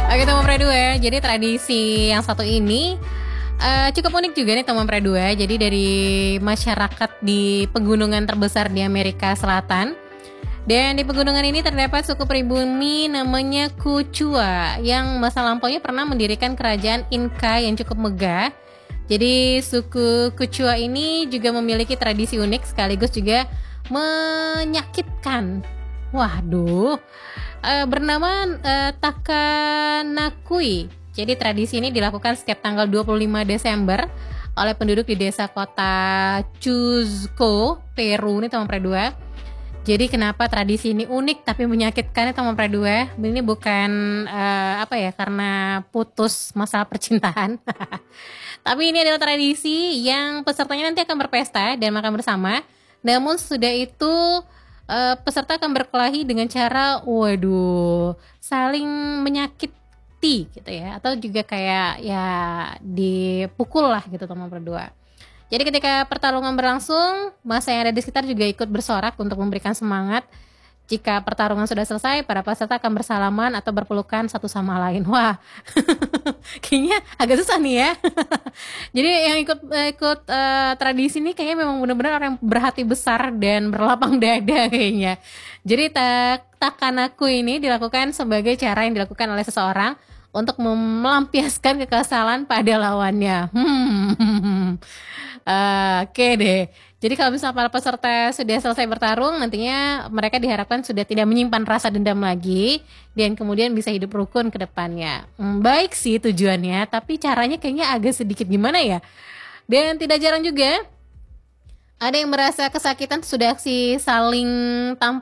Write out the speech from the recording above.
Oke teman Pre 2, jadi tradisi yang satu ini cukup unik juga nih teman Pre 2. Jadi dari masyarakat di pegunungan terbesar di Amerika Selatan. Dan di pegunungan ini terdapat suku pribumi namanya Quechua yang masa lampaunya pernah mendirikan kerajaan Inca yang cukup megah. Jadi suku Quechua ini juga memiliki tradisi unik sekaligus juga menyakitkan. Waduh, bernama Takanakui. Jadi tradisi ini dilakukan setiap tanggal 25 Desember oleh penduduk di desa kota Cuzco, Peru nih teman Pre 2. Jadi kenapa tradisi ini unik tapi menyakitkan nih teman Pre 2? Ini bukan karena putus masalah percintaan. Tapi ini adalah tradisi yang pesertanya nanti akan berpesta dan makan bersama. Namun sudah itu peserta akan berkelahi dengan cara saling menyakiti gitu ya, atau juga kayak ya dipukul lah gitu teman Pre 2. Jadi ketika pertarungan berlangsung, masa yang ada di sekitar juga ikut bersorak untuk memberikan semangat. Jika pertarungan sudah selesai, para peserta akan bersalaman atau berpelukan satu sama lain. Wah, kayaknya agak susah nih ya. Jadi yang ikut tradisi ini kayaknya memang benar-benar orang yang berhati besar dan berlapang dada kayaknya. Jadi takanaku ini dilakukan sebagai cara yang dilakukan oleh seseorang untuk melampiaskan kekesalan pada lawannya. Oke deh. Jadi kalau misalnya para peserta sudah selesai bertarung, nantinya mereka diharapkan sudah tidak menyimpan rasa dendam lagi dan kemudian bisa hidup rukun ke depannya. Baik sih tujuannya, tapi caranya kayaknya agak sedikit gimana ya. Dan tidak jarang juga ada yang merasa kesakitan sudah saling